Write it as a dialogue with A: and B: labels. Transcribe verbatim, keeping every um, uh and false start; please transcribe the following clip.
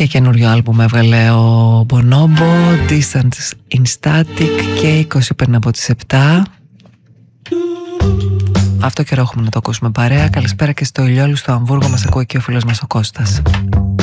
A: Και καινούριο άλμπουμ έβγαλε ο Bonobo, Distance in Static, και είκοσι πριν από τις επτά. Αυτό καιρό έχουμε να το ακούσουμε παρέα. Καλησπέρα και στο Ηλιόλου στο Αμβούργο, μας ακούει και ο φίλος μας ο Κώστας.